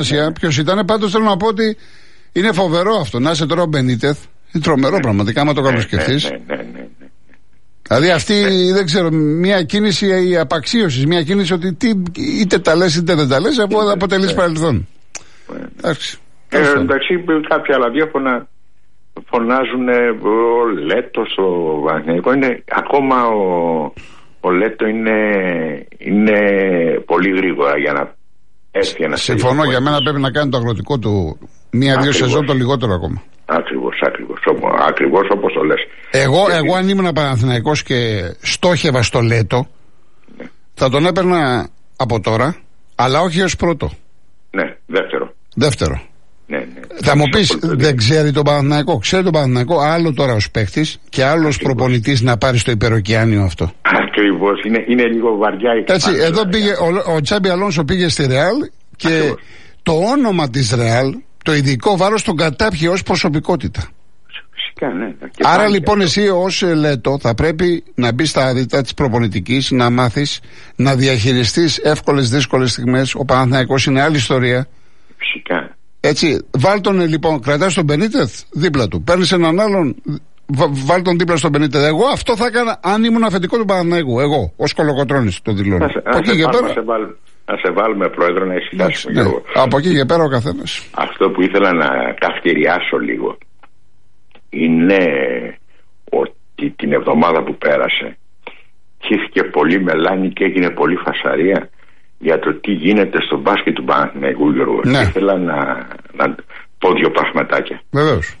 Ποιος ήταν, πάντως θέλω να πω ότι είναι φοβερό αυτό. Να είσαι τώρα ο Μπενίτεθ. Είναι τρομερό πραγματικά, άμα το καλοσκεφτείς. Δηλαδή αυτή, δεν ξέρω, μια κίνηση απαξίωσης, μια κίνηση ότι είτε τα λες είτε δεν τα λες, αποτελείς παρελθόν. Εντάξει. Εντάξει, κάποια ραδιόφωνα φωνάζουν ο Λέτος, ο Παναθηναϊκός. Ακόμα ο Λέτο είναι πολύ γρήγορα για να έρθει ένα. Συμφωνώ, για μένα πρέπει να κάνει το αγροτικό του μία-δύο σεζόν το λιγότερο ακόμα. Ακριβώς όπως το λες. Εγώ αν ήμουν Παναθηναϊκός και στόχευα στο Λέτο, θα τον έπαιρνα από τώρα, αλλά όχι ως πρώτο. Ναι, δεύτερο. Ναι. Θα μου πεις, δεν ξέρει τον Παναθηναϊκό. Ξέρει τον Παναθηναϊκό, άλλο τώρα ως παίκτης και άλλο ως προπονητής να πάρει στο υπεροκειάνιο αυτό. Ακριβώς, είναι λίγο βαριά η κατάσταση. Έτσι, εδώ πήγε, ο Τσάμπι Αλόνσο πήγε στη Ρεάλ και ακριβώς. Το όνομα της Ρεάλ, το ειδικό βάρος τον κατάπιε ως προσωπικότητα. Φυσικά, ναι. Άρα λοιπόν εσύ ως Λέτο θα πρέπει να μπεις στα άδυτα της προπονητικής, να μάθεις να διαχειριστείς εύκολες δύσκολες στιγμές. Ο Παναθηναϊκός είναι άλλη ιστορία. Φυσικά. Έτσι, βάλ τον λοιπόν, κρατάς τον Μπενίτεθ δίπλα του. Παίρνεις έναν άλλον, βάλ τον δίπλα στον Μπενίτεθ. Εγώ αυτό θα έκανα αν ήμουν αφεντικό του Παναθηναϊκού. Εγώ, ως Κολοκοτρώνης το δηλώνω. Να σε βάλουμε πρόεδρο να ησυχάσουμε. Ναι. Από εκεί και πέρα ο καθένας. Αυτό που ήθελα να καυτηριάσω λίγο είναι ότι την εβδομάδα που πέρασε χύθηκε πολύ μελάνη και έγινε πολύ φασαρία για το τι γίνεται στο μπάσκετ του Παναθηναϊκού, Γιώργο. Ναι. Ήθελα να πω δύο πραγματάκια. Βεβαίως.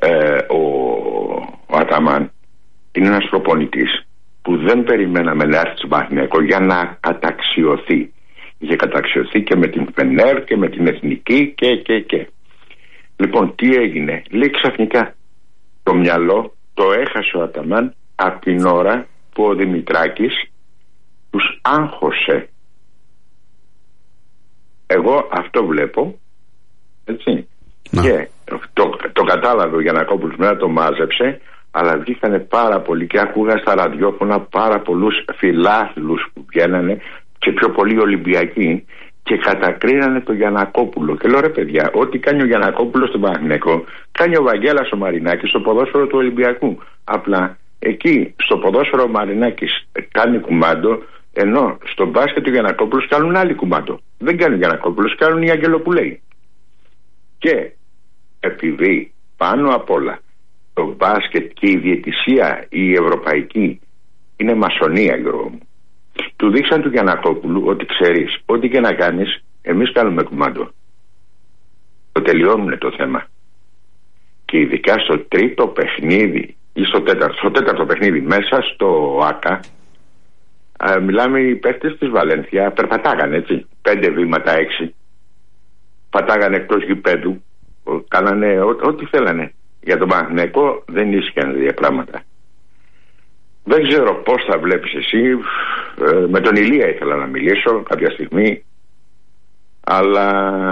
Ο Αταμάν είναι ένας προπονητής που δεν περιμέναμε να έρθει στο Παναθηναϊκό για να καταξιωθεί. Είχε καταξιωθεί και με την Φενέρ και με την Εθνική και. Λοιπόν, τι έγινε? Λέει ξαφνικά το μυαλό το έχασε ο Αταμάν από την ώρα που ο Δημητράκης τους άγχωσε. Εγώ αυτό βλέπω, έτσι. Να. Και το κατάλαβε ο Γιαννακόπουλος, μετά το μάζεψε, αλλά βγήκανε πάρα πολλοί και ακούγα στα ραδιόφωνα πάρα πολλούς φιλάθλους που βγαίνανε και πιο πολλοί Ολυμπιακοί και κατακρίνανε τον Γιαννακόπουλο. Και λέω, ρε παιδιά, ό,τι κάνει ο Γιαννακόπουλος στον Παναθηναϊκό, κάνει ο Βαγγέλας ο Μαρινάκης στο ποδόσφαιρο του Ολυμπιακού. Απλά εκεί στο ποδόσφαιρο ο Μαρινάκης κάνει κουμάντο, ενώ στο μπάσκετ του Γιαννακόπουλος κάνουν άλλη κουμάντο. Δεν κάνει ο Γιαννακόπουλος, κάνουν οι Αγγελοπουλέοι. Και επειδή πάνω απ' όλα το μπάσκετ και η διαιτησία η ευρωπαϊκή είναι μασονία, Γιώργο μου, του δείξαν του Γιαννακόπουλου ότι ξέρεις, ό,τι και να κάνεις, εμείς κάνουμε κουμάντο. Το τελειώνουν το θέμα. Και ειδικά στο τρίτο παιχνίδι ή στο τέταρτο παιχνίδι μέσα στο ΆΚΑ, μιλάμε οι παίκτες της Βαλένθια, περπατάγανε έτσι, 5 βήματα, 6. Πατάγανε εκτός γηπέδου, κάνανε ό,τι θέλανε. Για τον Παναθηναϊκό δεν ίσχυαν δύο πράγματα. Δεν ξέρω πώς θα βλέπεις εσύ, με τον Ηλία ήθελα να μιλήσω κάποια στιγμή, αλλά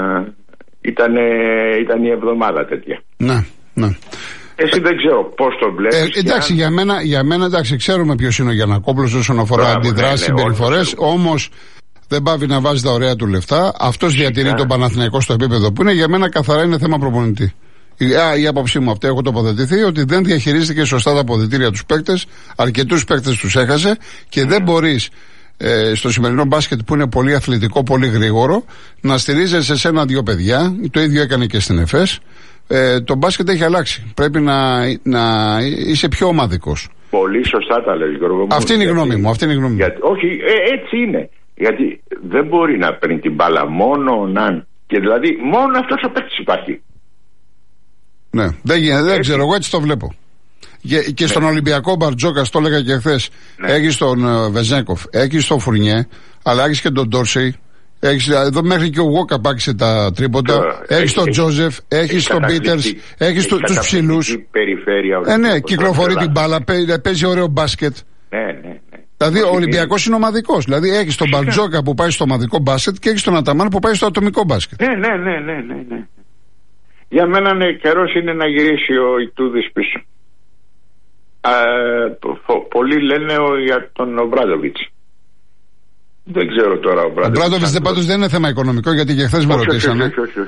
ήταν η εβδομάδα τέτοια. Ναι. Εσύ δεν ξέρω πώς το βλέπεις. Εντάξει, για μένα εντάξει, ξέρουμε ποιος είναι ο Γιαννακόπουλος όσον αφορά αντιδράσεις, συμπεριφορές, όμως δεν πάβει να βάζει τα ωραία του λεφτά. Αυτός διατηρεί τον Παναθηναϊκό στο επίπεδο που είναι. Για μένα καθαρά είναι θέμα προπονητή. Η άποψή μου αυτή, έχω τοποθετηθεί, ότι δεν διαχειρίστηκε σωστά τα αποδυτήρια τους παίκτες. Αρκετούς παίκτες τους έχασε και δεν μπορείς στο σημερινό μπάσκετ που είναι πολύ αθλητικό, πολύ γρήγορο, να στηρίζεσαι σε ένα-δυο παιδιά. Το ίδιο έκανε και στην ΕΦΕΣ. Το μπάσκετ έχει αλλάξει. Πρέπει να είσαι πιο ομαδικός. Πολύ σωστά τα λες, Γιώργο μου. Αυτή είναι η γνώμη μου. Όχι, έτσι είναι. Γιατί δεν μπορεί να παίρνει την μπάλα μόνο και δηλαδή μόνο αυτός ο παίκτης υπάρχει. Ναι, δεν ξέρω, εγώ έτσι το βλέπω. Και στον Ολυμπιακό Μπαρτζόκα, το έλεγα και χθες, έχεις τον Βεζέγκοφ, έχεις τον Φουρνιέ, αλλά έχεις και τον Ντόρσεϊ. Εδώ μέχρι και ο Γουόκα πάξε τα τρίποντα. Έχεις τον Τζόζεφ, έχεις τον Πίτερς, έχεις τους ψηλούς. Ναι, κυκλοφορεί την μπάλα, παίζει ωραίο μπάσκετ. Ναι. Δηλαδή ο Ολυμπιακός είναι ομαδικός. Δηλαδή έχεις τον Μπαρτζόκα που πάει στο ομαδικό μπάσκετ και έχεις τον Αταμάν που πάει στο ατομικό μπάσκετ. Ναι. Για μένα καιρός είναι να γυρίσει ο Ιτούδης πίσω. Πολλοί λένε για τον Ομπράδοβιτς. Δεν ξέρω τώρα ο Μπράντοβιτς. Ο Μπράντοβιτς πάντως δεν είναι θέμα οικονομικό, γιατί και χθες με ρωτήσανε.